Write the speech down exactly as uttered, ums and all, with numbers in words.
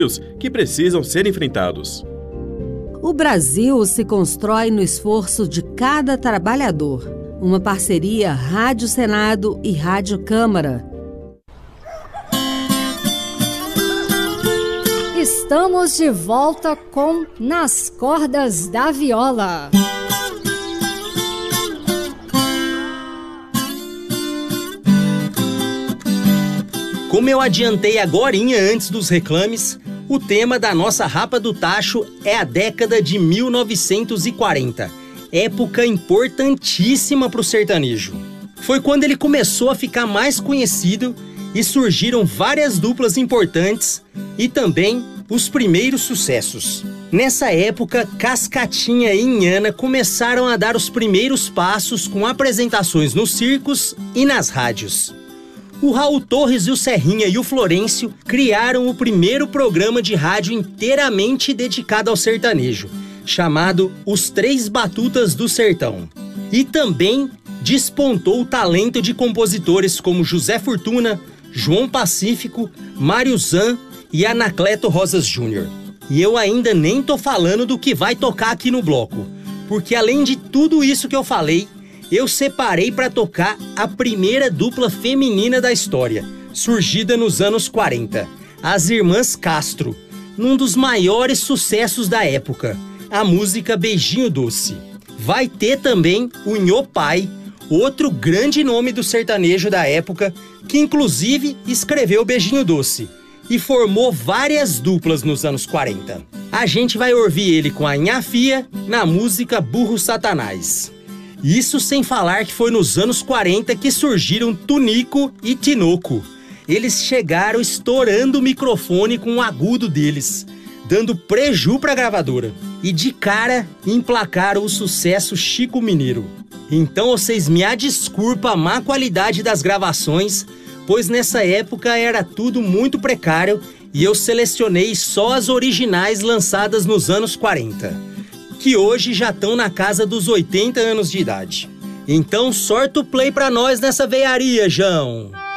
que precisam ser enfrentados. O Brasil se constrói no esforço de cada trabalhador. Uma parceria Rádio Senado e Rádio Câmara. Estamos de volta com Nas Cordas da Viola. Como eu adiantei agorinha antes dos reclames, o tema da nossa Rapa do Tacho é a década de mil novecentos e quarenta, época importantíssima para o sertanejo. Foi quando ele começou a ficar mais conhecido e surgiram várias duplas importantes e também os primeiros sucessos. Nessa época, Cascatinha e Inhana começaram a dar os primeiros passos com apresentações nos circos e nas rádios. O Raul Torres e o Serrinha e o Florencio criaram o primeiro programa de rádio inteiramente dedicado ao sertanejo, chamado Os Três Batutas do Sertão. E também despontou o talento de compositores como José Fortuna, João Pacífico, Mário Zan e Anacleto Rosas Júnior E eu ainda nem tô falando do que vai tocar aqui no bloco, porque além de tudo isso que eu falei, eu separei para tocar a primeira dupla feminina da história, surgida nos anos quarenta, as Irmãs Castro, num dos maiores sucessos da época, a música Beijinho Doce. Vai ter também o Nhô Pai, outro grande nome do sertanejo da época, que inclusive escreveu Beijinho Doce e formou várias duplas nos anos quarenta. A gente vai ouvir ele com a Nhá Fia na música Burro Satanás. Isso sem falar que foi nos anos quarenta que surgiram Tunico e Tinoco. Eles chegaram estourando o microfone com o agudo deles, dando preju pra gravadora. E de cara emplacaram o sucesso Chico Mineiro. Então vocês me desculpem a má qualidade das gravações, pois nessa época era tudo muito precário e eu selecionei só as originais lançadas nos anos quarenta. Que hoje já estão na casa dos oitenta anos de idade. Então sorta o play pra nós nessa veiaria, João!